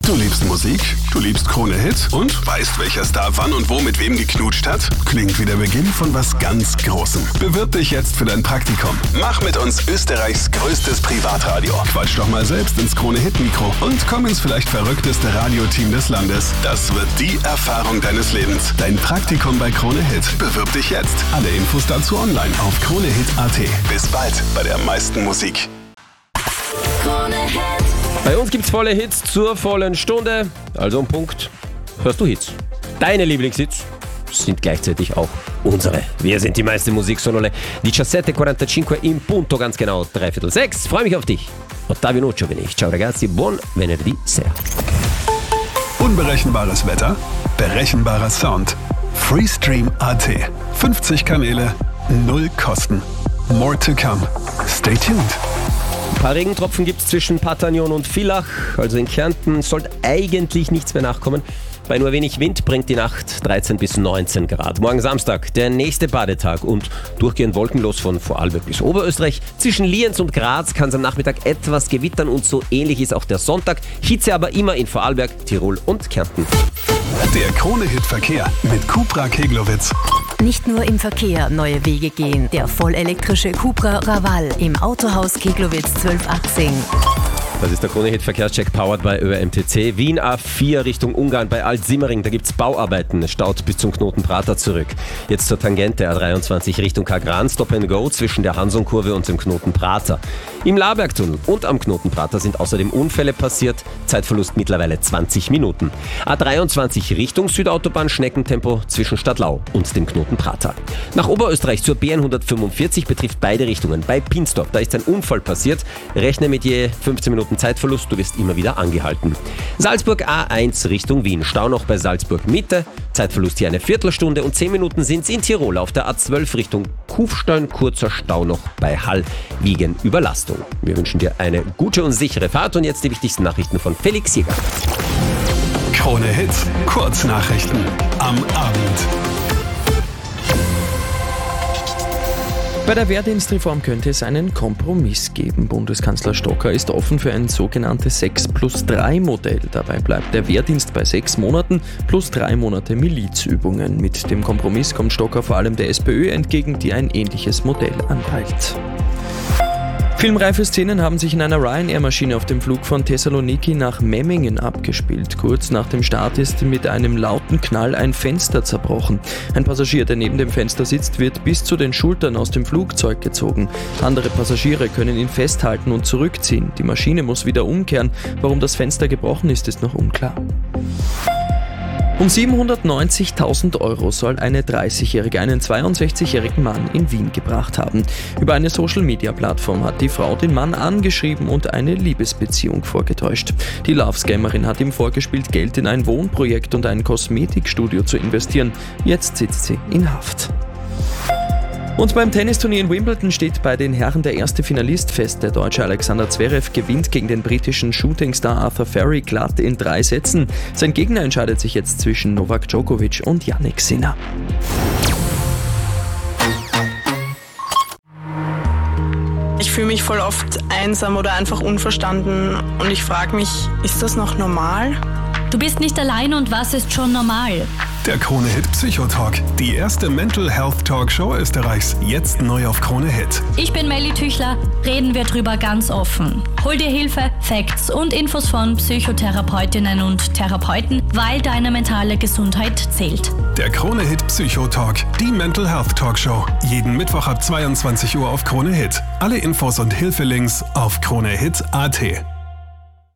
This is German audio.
Du liebst Musik, du liebst Krone Hit und weißt, welcher Star wann und wo mit wem geknutscht hat? Klingt wie der Beginn von was ganz Großem. Bewirb dich jetzt für dein Praktikum. Mach mit uns Österreichs größtes Privatradio. Quatsch doch mal selbst ins Krone Hit Mikro und komm ins vielleicht verrückteste Radioteam des Landes. Das wird die Erfahrung deines Lebens. Dein Praktikum bei Krone Hit. Bewirb dich jetzt. Alle Infos dazu online auf kronehit.at. Bis bald bei der meisten Musik. Krone Hit. Bei uns gibt's volle Hits zur vollen Stunde. Also um Punkt hörst du Hits. Deine Lieblingshits sind gleichzeitig auch unsere. Wir sind die meiste Musiksonole. 17:45 in punto, ganz genau 5:45. Freue mich auf dich. Ottavio Nuccio bin ich. Ciao ragazzi, buon venerdì sera. Unberechenbares Wetter, berechenbarer Sound. Freestream.at. 50 Kanäle, 0 Kosten. More to come. Stay tuned. Ein paar Regentropfen gibt es zwischen Patagnon und Villach, also in Kärnten sollte eigentlich nichts mehr nachkommen. Bei nur wenig Wind bringt die Nacht 13 bis 19 Grad. Morgen Samstag, der nächste Badetag und durchgehend wolkenlos von Vorarlberg bis Oberösterreich. Zwischen Lienz und Graz kann es am Nachmittag etwas gewittern und so ähnlich ist auch der Sonntag. Hitze aber immer in Vorarlberg, Tirol und Kärnten. Der Krone-Hit-Verkehr mit Cupra Keglowitz. Nicht nur im Verkehr neue Wege gehen. Der vollelektrische Cupra Raval im Autohaus Keglowitz 1218. Das ist der Krone-Hit-Verkehrscheck powered by ÖMTC. Wien A4 Richtung Ungarn bei Alt-Simmering. Da gibt es Bauarbeiten. Es staut bis zum Knoten Prater zurück. Jetzt zur Tangente A23 Richtung Kagran. Stop and Go zwischen der Hansonkurve und dem Knoten Prater. Im Labergtunnel und am Knoten Prater sind außerdem Unfälle passiert. Zeitverlust mittlerweile 20 Minuten. A23 Richtung Südautobahn. Schneckentempo zwischen Stadtlau und dem Knoten Prater. Nach Oberösterreich zur BN 145 betrifft beide Richtungen. Bei Pinsdorf, da ist ein Unfall passiert. Rechne mit je 15 Minuten Zeitverlust, du wirst immer wieder angehalten. Salzburg A1 Richtung Wien, Stau noch bei Salzburg Mitte, Zeitverlust hier eine Viertelstunde und 10 Minuten sind es in Tirol auf der A12 Richtung Kufstein, kurzer Stau noch bei Hall wegen Überlastung. Wir wünschen dir eine gute und sichere Fahrt und jetzt die wichtigsten Nachrichten von Felix Jäger. Krone Hit, Kurznachrichten am Abend. Bei der Wehrdienstreform könnte es einen Kompromiss geben. Bundeskanzler Stocker ist offen für ein sogenanntes 6+3-Modell. Dabei bleibt der Wehrdienst bei 6 Monaten plus 3 Monate Milizübungen. Mit dem Kompromiss kommt Stocker vor allem der SPÖ entgegen, die ein ähnliches Modell anpeilt. Filmreife Szenen haben sich in einer Ryanair-Maschine auf dem Flug von Thessaloniki nach Memmingen abgespielt. Kurz nach dem Start ist mit einem lauten Knall ein Fenster zerbrochen. Ein Passagier, der neben dem Fenster sitzt, wird bis zu den Schultern aus dem Flugzeug gezogen. Andere Passagiere können ihn festhalten und zurückziehen. Die Maschine muss wieder umkehren. Warum das Fenster gebrochen ist, ist noch unklar. Um 790.000 € soll eine 30-Jährige einen 62-jährigen Mann in Wien gebracht haben. Über eine Social-Media-Plattform hat die Frau den Mann angeschrieben und eine Liebesbeziehung vorgetäuscht. Die Love-Scammerin hat ihm vorgespielt, Geld in ein Wohnprojekt und ein Kosmetikstudio zu investieren. Jetzt sitzt sie in Haft. Und beim Tennisturnier in Wimbledon steht bei den Herren der erste Finalist fest. Der Deutsche Alexander Zverev gewinnt gegen den britischen Shootingstar Arthur Ferry glatt in 3 Sätzen. Sein Gegner entscheidet sich jetzt zwischen Novak Djokovic und Jannik Sinner. Ich fühle mich voll oft einsam oder einfach unverstanden und ich frage mich, ist das noch normal? Du bist nicht allein und was ist schon normal? Der Krone Hit Psychotalk, die erste Mental Health Talkshow Österreichs, jetzt neu auf Krone Hit. Ich bin Melly Tüchler, reden wir drüber ganz offen. Hol dir Hilfe, Facts und Infos von Psychotherapeutinnen und Therapeuten, weil deine mentale Gesundheit zählt. Der Krone Hit Psychotalk, die Mental Health Talkshow, jeden Mittwoch ab 22 Uhr auf Krone Hit. Alle Infos und Hilfelinks auf kronehit.at.